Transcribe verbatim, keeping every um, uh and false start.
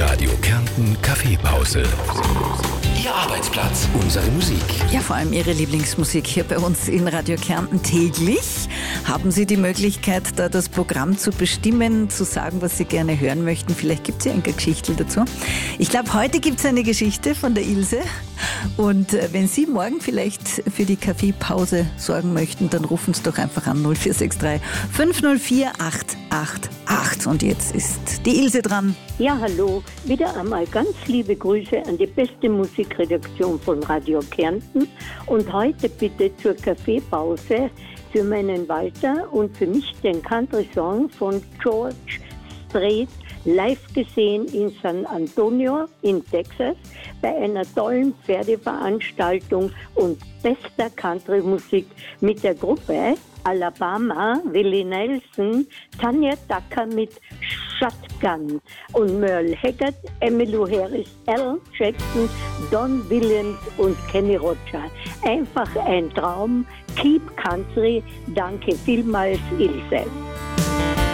Radio Kärnten Kaffeepause. Ihr Arbeitsplatz, unsere Musik. Ja, vor allem Ihre Lieblingsmusik hier bei uns in Radio Kärnten täglich. Haben Sie die Möglichkeit, da das Programm zu bestimmen, zu sagen, was Sie gerne hören möchten? Vielleicht gibt es ja eine Geschichte dazu. Ich glaube, heute gibt es eine Geschichte von der Ilse. Und wenn Sie morgen vielleicht für die Kaffeepause sorgen möchten, dann rufen Sie doch einfach an null vier sechs drei fünf null vier acht acht acht. Und jetzt ist die Ilse dran. Ja, hallo. Wieder einmal ganz liebe Grüße an die beste Musikredaktion von Radio Kärnten. Und heute bitte zur Kaffeepause für meinen Walter und für mich den Country-Song von George Strait, live gesehen in San Antonio in Texas bei einer tollen Pferdeveranstaltung und bester Country-Musik mit der Gruppe Alabama, Willie Nelson, Tanya Tucker mit Shotgun und Merle Haggard, Emmylou Harris, Al Jackson, Don Williams und Kenny Roger. Einfach ein Traum. Keep Country. Danke vielmals, Ilse.